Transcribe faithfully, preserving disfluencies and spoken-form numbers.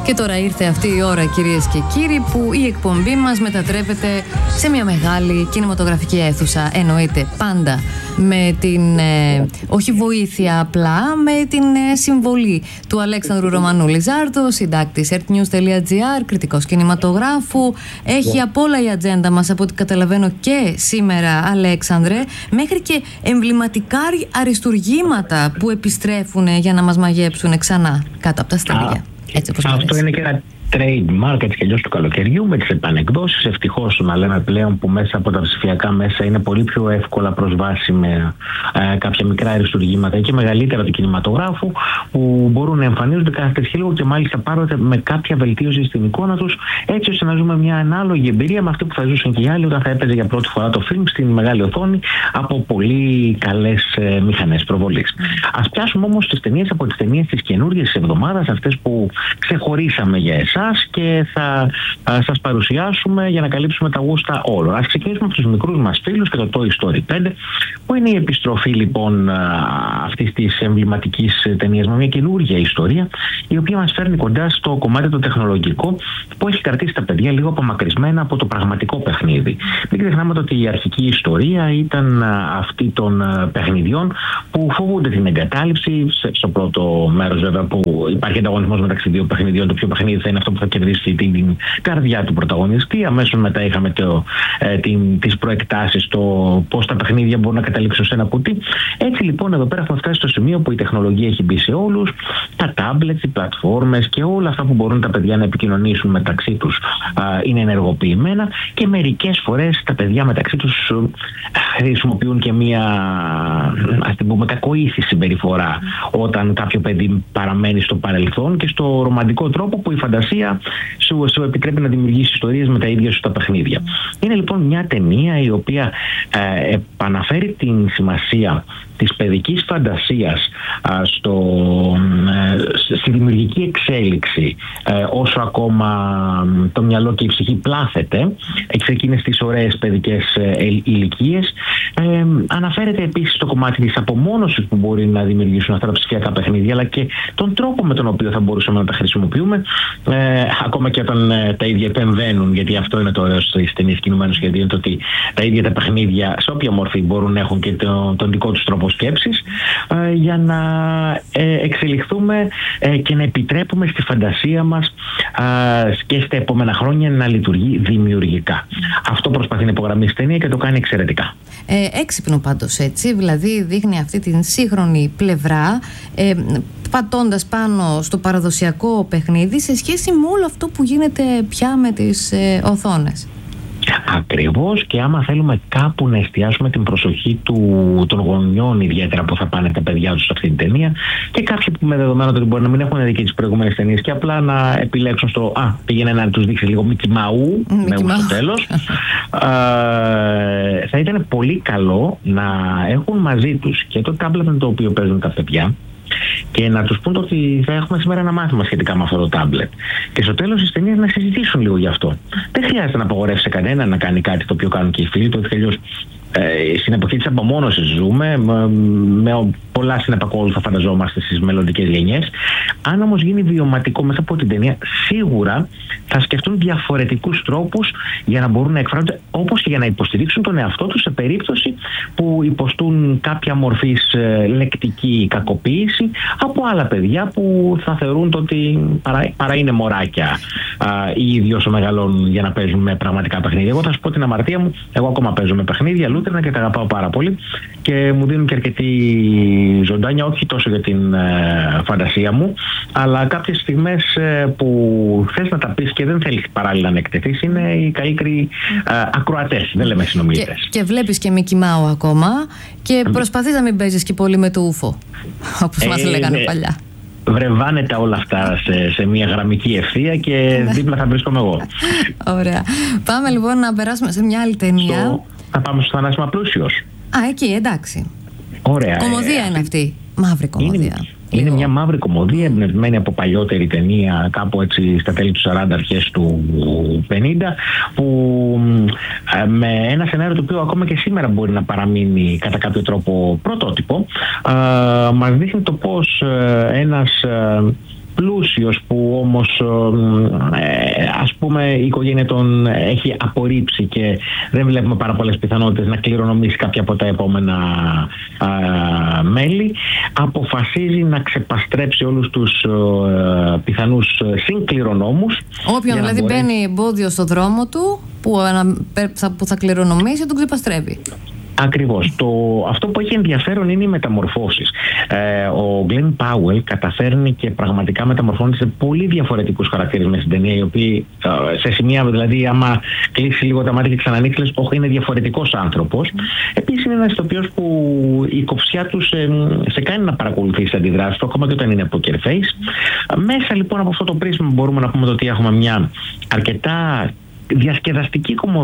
Και τώρα ήρθε αυτή η ώρα, κυρίες και κύριοι, που η εκπομπή μας μετατρέπεται σε μια μεγάλη κινηματογραφική αίθουσα. Εννοείται πάντα με την, ε, όχι βοήθεια απλά, με την ε, συμβολή του Αλέξανδρου Ρωμανού Λιζάρδο, συντάκτης ερτ-νιους τελεία τζι άρ, κριτικός κινηματογράφου. Έχει yeah. απ' όλα η ατζέντα μας, από ό,τι καταλαβαίνω και σήμερα, Αλέξανδρε, μέχρι και εμβληματικά αριστουργήματα που επιστρέφουν για να μας μαγέψουν ξανά κάτω από τα αστέρια. Έτσι, όπως αυτό είναι και ένα trademark έτσι κι αλλιώς του καλοκαιριού, με τις επανεκδόσεις. Ευτυχώς να λέμε πλέον που μέσα από τα ψηφιακά μέσα είναι πολύ πιο εύκολα προσβάσιμα ε, κάποια μικρά αριστουργήματα και μεγαλύτερα του κινηματογράφου, που μπορούν να εμφανίζονται κάθε λίγο και μάλιστα πάρονται με κάποια βελτίωση στην εικόνα τους, έτσι ώστε να ζούμε μια ανάλογη εμπειρία με αυτή που θα ζούσαν και οι άλλοι όταν θα έπαιζε για πρώτη φορά το φιλμ στην μεγάλη οθόνη από πολύ καλές ε, μηχανές προβολής. Mm. Ας πιάσουμε όμως τις ταινίες από τις ταινίες της καινούργιας εβδομάδας, αυτές που ξεχωρίσαμε για εσάς και θα α, σας παρουσιάσουμε για να καλύψουμε τα γούστα όλων. Ας ξεκινήσουμε από τους μικρούς μας φίλους και το Toy Story πέντε, που είναι η επιστροφή λοιπόν αυτής της εμβληματικής ταινίας με μια καινούργια ιστορία, η οποία μας φέρνει κοντά στο κομμάτι το τεχνολογικό, που έχει κρατήσει τα παιδιά λίγο απομακρυσμένα από το πραγματικό παιχνίδι. Μην ξεχνάμε ότι η αρχική ιστορία ήταν αυτή των παιχνιδιών που φοβούνται την εγκατάλειψη. Στο πρώτο μέρος βέβαια που υπάρχει ανταγωνισμός μεταξύ δύο παιχνιδιών, το πιο παιχνίδι θα είναι αυτό που θα κερδίσει την, την καρδιά του πρωταγωνιστή. Αμέσως μετά είχαμε το, ε, την, τις προεκτάσεις, το πώς τα παιχνίδια μπορούν να καταλήξουν σε ένα κουτί. Έτσι λοιπόν εδώ πέρα έχουμε φτάσει στο σημείο που η τεχνολογία έχει μπει σε όλους, τα tablets, οι πλατφόρμες και όλα αυτά που μπορούν τα παιδιά να επικοινωνήσουν μεταξύ τους α, είναι ενεργοποιημένα, και μερικές φορές τα παιδιά μεταξύ τους χρησιμοποιούν και μία, ας την πούμε, κακοήθη συμπεριφορά όταν κάποιο παιδί παραμένει στο παρελθόν και στο ρομαντικό τρόπο που η φαντασία σου, σου επιτρέπει να δημιουργήσει ιστορίες με τα ίδια σου τα παιχνίδια. Είναι λοιπόν μια ταινία η οποία ε, επαναφέρει την σημασία της παιδικής φαντασίας α, στο, ε, στη δημιουργική εξέλιξη, ε, όσο ακόμα το μυαλό και η ψυχή πλάθεται εξ εκείνες τις ωραίες παιδικές ε, ηλικίες. Ε, αναφέρεται επίσης το κομμάτι της απομόνωσης που μπορεί να δημιουργήσουν αυτά τα ψηφιακά παιχνίδια, αλλά και τον τρόπο με τον οποίο θα μπορούσαμε να τα χρησιμοποιούμε, ε, ακόμα και όταν ε, τα ίδια επεμβαίνουν, γιατί αυτό είναι το ωραίο στις ταινίες κινουμένου σχεδίου, το ότι τα ίδια τα παιχνίδια σε όποια μορφή μπορούν να έχουν και το, τον δικό τους τρόπο σκέψης, ε, για να ε, εξελιχθούμε ε, και να επιτρέπουμε στη φαντασία μας ε, και στα επόμενα χρόνια να λειτουργεί δημιουργικά. Αυτό προσπαθεί να υπογραμμίσει η ταινία και το κάνει εξαιρετικά. Ε, έξυπνο πάντως, έτσι, δηλαδή δείχνει αυτή την σύγχρονη πλευρά, ε, πατώντας πάνω στο παραδοσιακό παιχνίδι σε σχέση με όλο αυτό που γίνεται πια με τις ε, οθόνες. Ακριβώς, και άμα θέλουμε κάπου να εστιάσουμε την προσοχή του, των γονιών, ιδιαίτερα που θα πάνε τα παιδιά τους σε αυτή την ταινία, και κάποιοι που με δεδομένο ότι μπορεί να μην έχουν δει και τις προηγούμενες ταινίες και απλά να επιλέξουν στο «Α, πήγαινε να τους δείξει λίγο Μικι Μαού», με ου στο τέλος, ε, θα ήταν πολύ καλό να έχουν μαζί τους και το τάμπλετ με το οποίο παίζουν τα παιδιά, και να τους πούν ότι θα έχουμε σήμερα ένα μάθημα σχετικά με αυτό το τάμπλετ. Και στο τέλος της ταινίας να συζητήσουν λίγο γι' αυτό. Δεν χρειάζεται να απαγορεύσει σε κανένα να κάνει κάτι το οποίο κάνουν και οι φίλοι του, ότι Ε, στην εποχή της απομόνωσης ζούμε, με, με πολλά συνεπακόλουθα φανταζόμαστε στις μελλοντικές γενιές. Αν όμως γίνει βιωματικό μέσα από την ταινία, σίγουρα θα σκεφτούν διαφορετικούς τρόπους για να μπορούν να εκφράζονται, όπως και για να υποστηρίξουν τον εαυτό τους σε περίπτωση που υποστούν κάποια μορφής ε, λεκτική κακοποίηση από άλλα παιδιά που θα θεωρούν το ότι παρά, παρά είναι μωράκια οι ίδιοι όσο μεγαλώνουν για να παίζουν με πραγματικά παιχνίδια. Εγώ θα σου πω την αμαρτία μου, εγώ ακόμα παίζω με παιχνίδια λούτρινα και τα αγαπάω πάρα πολύ και μου δίνουν και αρκετή ζωντάνια, όχι τόσο για την ε, φαντασία μου, αλλά κάποιες στιγμές ε, που θες να τα πεις και δεν θέλεις παράλληλα να εκτεθείς, είναι οι καλύτεροι ε, ακροατές, δεν λέμε συνομιλητές. Και, και βλέπεις και Μικι Μάου ακόμα και προσπαθείς να μην παίζεις και πολύ με το ούφο, όπως ε, μας λέγανε ε, παλιά. Βρεβάνεται όλα αυτά σε, σε μια γραμμική ευθεία και δίπλα θα βρίσκομαι εγώ. Ωραία. Πάμε λοιπόν να περάσουμε σε μια άλλη ταινία. Στο, θα πάμε στο Θανάσιμα Πλούσιος. Α, εκεί, εντάξει. Ωραία. Κομμωδία ε, είναι αυτή. Μαύρη κομμωδία. Είναι, είναι μια μαύρη κομμωδία εμπνευσμένη από παλιότερη ταινία, κάπου έτσι στα τέλη του σαράντα, αρχές του πενήντα, που ε, με ένα σενάριο το οποίο ακόμα και σήμερα μπορεί να παραμείνει κατά κάποιο τρόπο πρωτότυπο, ε, μας δείχνει το πώς ε, ένας ε, πλούσιος που όμως ε, ας πούμε η οικογένεια τον έχει απορρίψει και δεν βλέπουμε πάρα πολλές πιθανότητες να κληρονομήσει κάποια από τα επόμενα α, μέλη, αποφασίζει να ξεπαστρέψει όλους τους α, πιθανούς συγκληρονόμους. Όποιον δηλαδή μπορέσει... μπαίνει εμπόδιο στο δρόμο του που, θα, που θα κληρονομήσει, τον ξεπαστρέπει. Ακριβώς. Το, αυτό που έχει ενδιαφέρον είναι οι μεταμορφώσεις. Ε, ο Glenn Powell καταφέρνει και πραγματικά μεταμορφώνεται σε πολύ διαφορετικούς χαρακτήρες με στην ταινία, οι οποίοι ε, σε σημεία, δηλαδή, άμα κλείσει λίγο τα μάτια και ξανανοίξει, λες, όχι, είναι διαφορετικός άνθρωπος. Mm. Επίσης, είναι ένας ηθοποιός που η κοψιά του σε, σε κάνει να παρακολουθήσει αντιδράσεις του, ακόμα και όταν είναι poker face. Μέσα λοιπόν από αυτό το πρίσμα μπορούμε να πούμε ότι έχουμε μια αρκετά διασκεδαστική κομμωδία